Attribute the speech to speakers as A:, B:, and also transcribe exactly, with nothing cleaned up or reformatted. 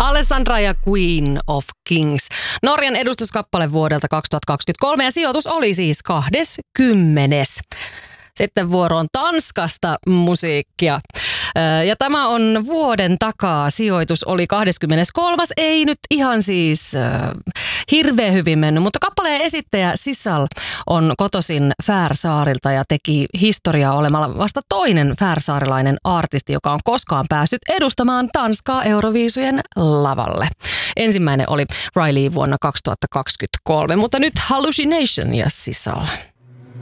A: Alessandra ja Queen of Kings. Norjan edustuskappale vuodelta kaksituhattakaksikymmentäkolme ja sijoitus oli siis kahdeskymmenes. Sitten vuoroon Tanskasta musiikkia. Ja tämä on vuoden takaa. Sijoitus oli kahdeskymmeneskolmas. Ei nyt ihan siis äh, hirveän hyvin mennyt, mutta kappaleen esittäjä Sissal on kotoisin Färsaarilta ja teki historiaa olemalla vasta toinen färsaarilainen artisti, joka on koskaan päässyt edustamaan Tanskaa Euroviisujen lavalle. Ensimmäinen oli Riley vuonna kaksituhattakaksikymmentäkolme, mutta nyt Hallucination ja Sissal.